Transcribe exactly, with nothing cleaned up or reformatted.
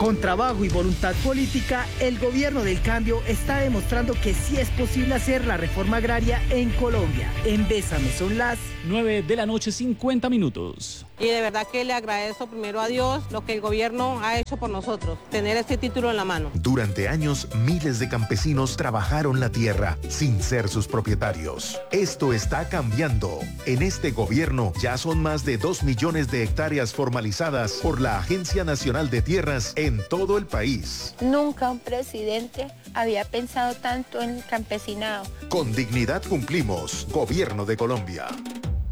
Con trabajo y voluntad política, el gobierno del cambio está demostrando que sí es posible hacer la reforma agraria en Colombia. En Bésame son las nueve de la noche, cincuenta minutos. Y de verdad que le agradezco primero a Dios lo que el gobierno ha hecho por nosotros, tener este título en la mano. Durante años, miles de campesinos trabajaron la tierra sin ser sus propietarios. Esto está cambiando. En este gobierno ya son más de dos millones de hectáreas formalizadas por la Agencia Nacional de Tierras en todo el país. Nunca un presidente había pensado tanto en el campesinado. Con dignidad cumplimos. Gobierno de Colombia.